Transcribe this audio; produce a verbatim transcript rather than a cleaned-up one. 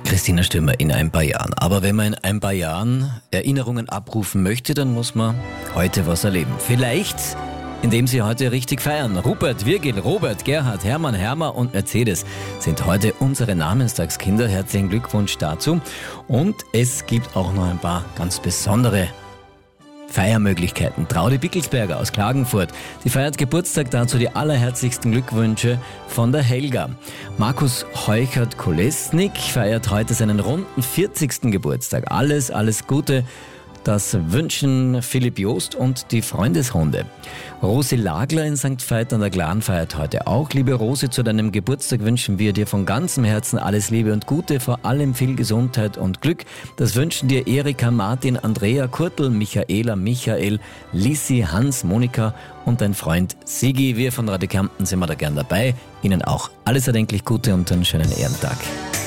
Christina Stürmer in ein paar Jahren. Aber wenn man in ein paar Jahren Erinnerungen abrufen möchte, dann muss man heute was erleben. Vielleicht, indem Sie heute richtig feiern. Rupert, Virgil, Robert, Gerhard, Hermann, Hermer und Mercedes sind heute unsere Namenstagskinder. Herzlichen Glückwunsch dazu. Und es gibt auch noch ein paar ganz besondere Feiermöglichkeiten. Traude Bickelsberger aus Klagenfurt, die feiert Geburtstag, dazu die allerherzlichsten Glückwünsche von der Helga. Markus Heuchert-Kolesnik feiert heute seinen runden vierzigsten Geburtstag. Alles, alles Gute. Das wünschen Philipp Joost und die Freundesrunde. Rosi Lagler in Sankt Veit an der Glan feiert heute auch. Liebe Rosi, zu deinem Geburtstag wünschen wir dir von ganzem Herzen alles Liebe und Gute, vor allem viel Gesundheit und Glück. Das wünschen dir Erika, Martin, Andrea, Kurtl, Michaela, Michael, Lissi, Hans, Monika und dein Freund Sigi. Wir von Radio Kärnten sind wir da gern dabei. Ihnen auch alles erdenklich Gute und einen schönen Ehrentag.